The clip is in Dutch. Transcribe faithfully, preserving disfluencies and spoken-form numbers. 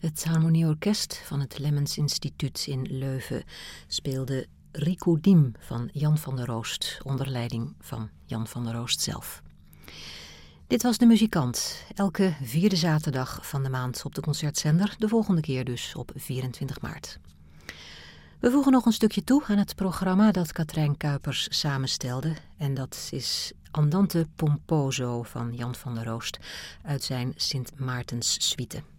Het Harmonieorkest van het Lemmens Instituut in Leuven speelde Ricoudim van Jan van der Roost, onder leiding van Jan van der Roost zelf. Dit was De Muzikant, elke vierde zaterdag van de maand op de concertzender, de volgende keer dus op vierentwintig maart. We voegen nog een stukje toe aan het programma dat Katrijn Kuipers samenstelde en dat is Andante Pomposo van Jan van der Roost uit zijn Sint Maartens suite.